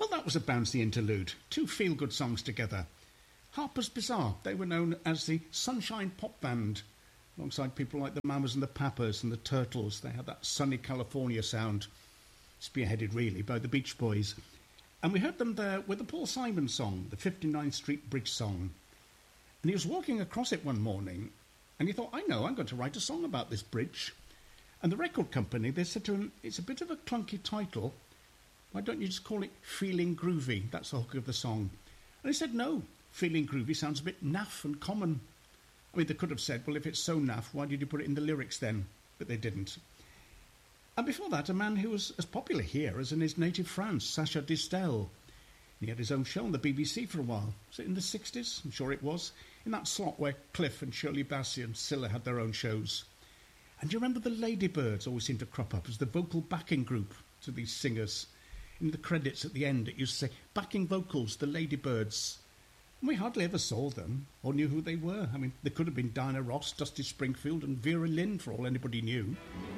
Well, that was a bouncy interlude. Two feel-good songs together. Harper's Bazaar, they were known as the Sunshine Pop Band. Alongside people like the Mamas and the Papas and the Turtles, they had that sunny California sound, spearheaded really by the Beach Boys. And we heard them there with the Paul Simon song, the 59th Street Bridge song. And he was walking across it one morning, and he thought, I know, I'm going to write a song about this bridge. And the record company, they said to him, it's a bit of a clunky title. Why don't you just call it Feeling Groovy? That's the hook of the song. And he said, no, Feeling Groovy sounds a bit naff and common. I mean, they could have said, well, if it's so naff, why did you put it in the lyrics then? But they didn't. And before that, a man who was as popular here as in his native France, Sacha Distel. He had his own show on the BBC for a while. Was it in the 60s? I'm sure it was. In that slot where Cliff and Shirley Bassey and Scylla had their own shows. And do you remember the Ladybirds always seemed to crop up as the vocal backing group to these singers? In the credits at the end, it used to say, backing vocals, the Ladybirds. And we hardly ever saw them or knew who they were. I mean, they could have been Diana Ross, Dusty Springfield and Vera Lynn for all anybody knew.